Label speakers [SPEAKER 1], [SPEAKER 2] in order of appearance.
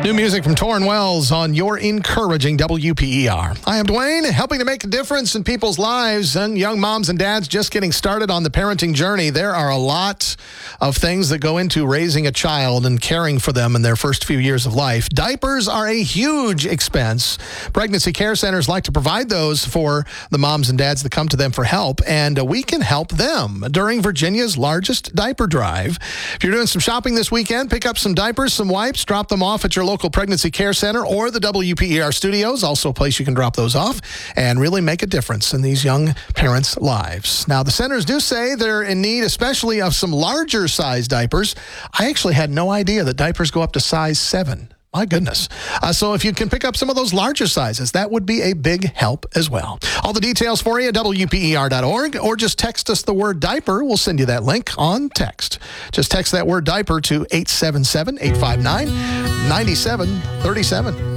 [SPEAKER 1] New music from Torrin Wells on your encouraging WPER. I am Dwayne, helping to make a difference in people's lives and young moms and dads just getting started on the parenting journey. There are a lot of things that go into raising a child and caring for them in their first few years of life. Diapers are a huge expense. Pregnancy care centers like to provide those for the moms and dads that come to them for help, and we can help them during Virginia's largest diaper drive. If you're doing some shopping this weekend, pick up some diapers, some wipes, drop them off at your local pregnancy care center or the WPER studios, also a place you can drop those off and really make a difference in these young parents' lives. Now, the centers do say they're in need especially of some larger size diapers. I actually had no idea that diapers go up to size 7. My goodness. So if you can pick up some of those larger sizes, that would be a big help as well. All the details for you at WPER.org, or just text us the word diaper. We'll send you that link on text. Just text that word diaper to 877-859-9737.